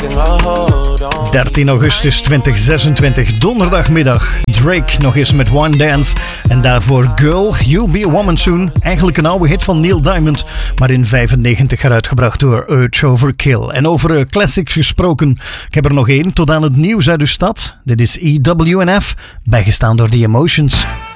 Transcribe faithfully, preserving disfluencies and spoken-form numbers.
dertien augustus tweeduizend zesentwintig, donderdagmiddag. Drake nog eens met One Dance. En daarvoor Girl, You'll Be a Woman Soon. Eigenlijk een oude hit van Neil Diamond, maar in vijfennegentig heruitgebracht door Urge Overkill. En over classics gesproken, ik heb er nog één tot aan het nieuws uit uw stad. Dit is E W N F, bijgestaan door The Emotions.